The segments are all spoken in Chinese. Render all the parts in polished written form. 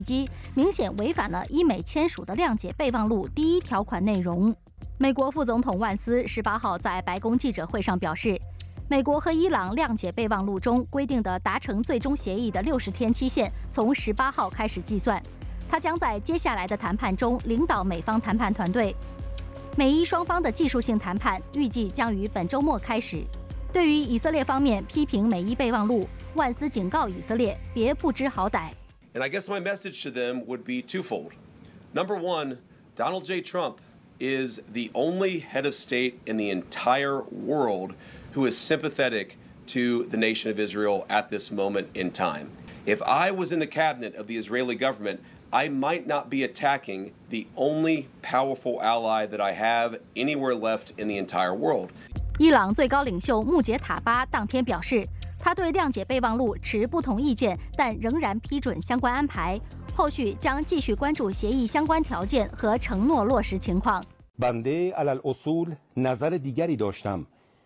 击，明显违反了伊美签署的谅解备忘录第1条款内容。美国副总统万斯18号在白宫记者会上表示，美国和伊朗谅解备忘录中规定的达成最终协议的60天期限从18号开始计算。他将在接下来的谈判中领导美方谈判团队。美伊双方的技术性谈判预计将于本周末开始。对于以色列方面批评美伊备忘录，万斯警告以色列别不知好歹。 And I guess my message to them would be twofold. Number one, Donald J. Trump is the only head of state in the entire world who is sympathetic to the nation of Israel at this moment in time. If I was in the cabinet of the Israeli government, I might not be attacking the only powerful ally that I have anywhere left in the entire world. 伊朗最高领袖穆杰塔巴当天表示，他对谅解备忘录持不同意见，但仍然批准相关安排。后续将继续关注协议相关条件和承诺落实情况。 بنده علی الاصول نظر دیگری داشتم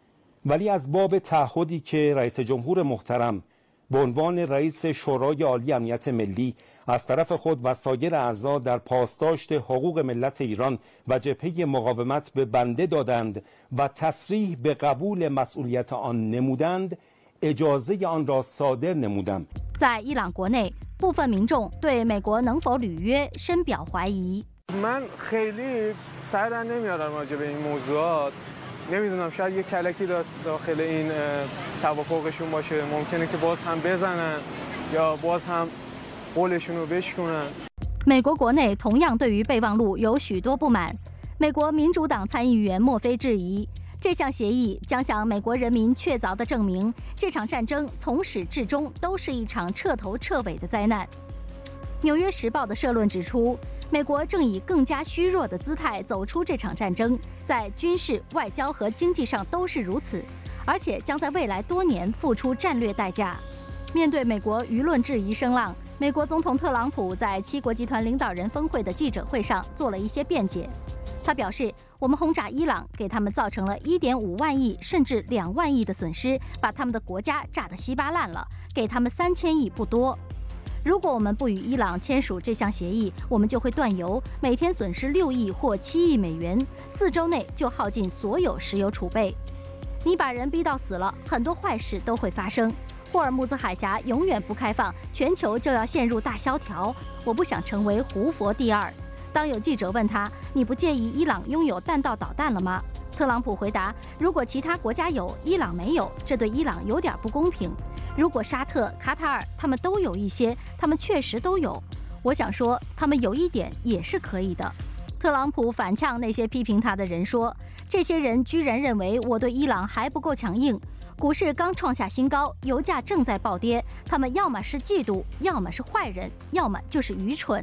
ولی از باب تعهدی که رئیس جمهور محترم به عنوان رئیس شورای عالی امنیت ملی از طرف خود و سایر اعضا در پاسداشت حقوق ملت ایران و جبهه مقاومت به بنده دادند و تصریح به قبول مسئولیت آن نمودند اجازه آن را صادر نمودم。 在伊朗国内，部分民众对美国能否履约深表怀疑。 من خیلی سر در نمیارم راجع به این موضوعات. نمیدونم شاید یک کلکی داخل این توافقشون باشه. ممکنه که باز هم بزنن یا باز هم قولشون رو بشکنن。 美国国内同样对于备忘录有许多不满。美国民主党参议员莫菲质疑，这项协议将向美国人民确凿地证明，这场战争从始至终都是一场彻头彻尾的灾难。《纽约时报》的社论指出，美国正以更加虚弱的姿态走出这场战争，在军事、外交和经济上都是如此，而且将在未来多年付出战略代价。面对美国舆论质疑声浪，美国总统特朗普在7国集团领导人峰会的记者会上做了一些辩解。他表示，我们轰炸伊朗给他们造成了1.5万亿甚至2万亿的损失，把他们的国家炸得稀巴烂了，给他们3000亿不多。如果我们不与伊朗签署这项协议，我们就会断油，每天损失6亿或7亿美元，4周内就耗尽所有石油储备。你把人逼到死了，很多坏事都会发生。霍尔木兹海峡永远不开放，全球就要陷入大萧条。我不想成为胡佛第二。当有记者问他，你不介意伊朗拥有弹道导弹了吗？特朗普回答，如果其他国家有，伊朗没有，这对伊朗有点不公平。如果沙特、卡塔尔他们都有一些，他们确实都有，我想说他们有一点也是可以的。特朗普反呛那些批评他的人说，这些人居然认为我对伊朗还不够强硬。股市刚创下新高，油价正在暴跌，他们要么是嫉妒，要么是坏人，要么就是愚蠢。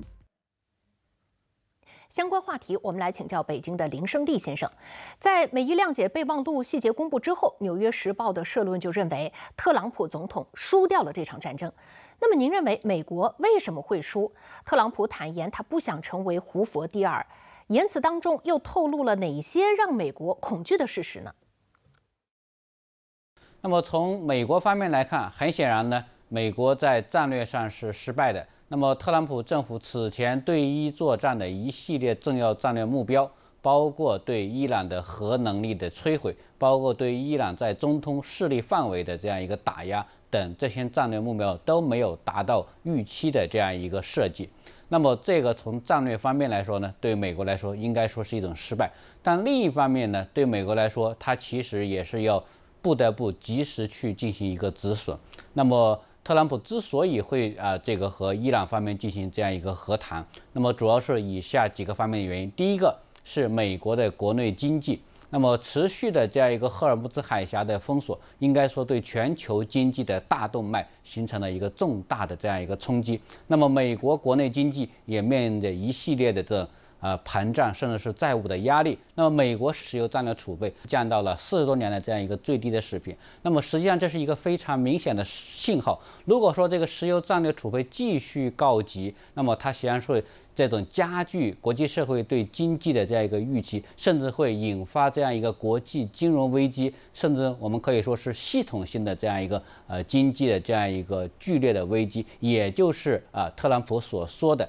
相关话题，我们来请教北京的林生利先生。在美伊谅解备忘录细节公布之后，《纽约时报》的社论就认为，特朗普总统输掉了这场战争。那么，您认为美国为什么会输？特朗普坦言他不想成为胡佛第二，言辞当中又透露了哪些让美国恐惧的事实呢？ 那么，从美国方面来看，很显然呢，美国在战略上是失败的。那么，特朗普政府此前对伊作战的一系列重要战略目标，包括对伊朗的核能力的摧毁，包括对伊朗在中东势力范围的这样一个打压等这些战略目标都没有达到预期的这样一个设计。那么，这个从战略方面来说呢，对美国来说应该说是一种失败。但另一方面呢，对美国来说，它其实也是要不得不及时去进行一个止损。那么，特朗普之所以会这个和伊朗方面进行这样一个和谈，那么主要是以下几个方面的原因。第一个是美国的国内经济，那么持续的这样一个赫尔木兹海峡的封锁，应该说对全球经济的大动脉形成了一个重大的这样一个冲击。那么美国国内经济也面临着一系列的膨胀甚至是债务的压力。那么美国石油战略储备降到了40多年的这样一个最低的水平。那么实际上这是一个非常明显的信号。如果说这个石油战略储备继续告急，那么它实际上会这种加剧国际社会对经济的这样一个预期，甚至会引发这样一个国际金融危机，甚至我们可以说是系统性的这样一个经济的这样一个剧烈的危机，也就是特朗普所说的